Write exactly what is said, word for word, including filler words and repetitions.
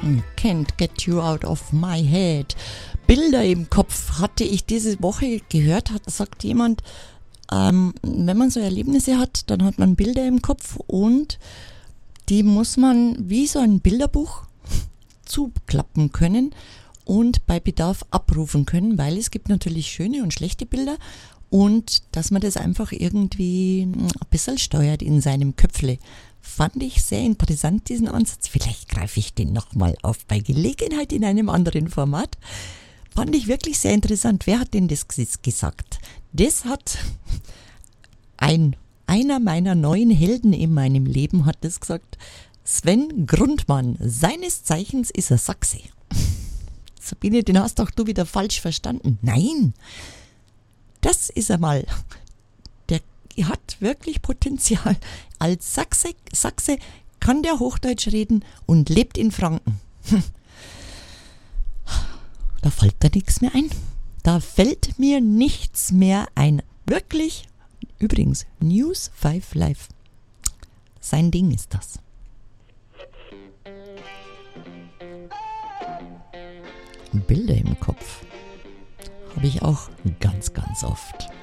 Can't get you out of my head. Bilder im Kopf hatte ich diese Woche gehört, hat, sagt jemand, ähm, wenn man so Erlebnisse hat, dann hat man Bilder im Kopf und die muss man wie so ein Bilderbuch zuklappen können und bei Bedarf abrufen können, weil es gibt natürlich schöne und schlechte Bilder und dass man das einfach irgendwie ein bisschen steuert in seinem Köpfle. Fand ich sehr interessant, diesen Ansatz. Vielleicht greife ich den nochmal auf bei Gelegenheit in einem anderen Format. Fand ich wirklich sehr interessant. Wer hat denn das gesagt? Das hat ein, einer meiner neuen Helden in meinem Leben hat das gesagt. Sven Grundmann, seines Zeichens ist er Sachse. Sabine, den hast doch du wieder falsch verstanden. Nein, das ist er mal. Der hat wirklich Potenzial. Als Sachse, Sachse kann der Hochdeutsch reden und lebt in Franken. Hm. Da fällt da nichts mehr ein. Da fällt mir nichts mehr ein. Wirklich. Übrigens, News fünf Live. Sein Ding ist das. Bilder im Kopf habe ich auch ganz, ganz oft.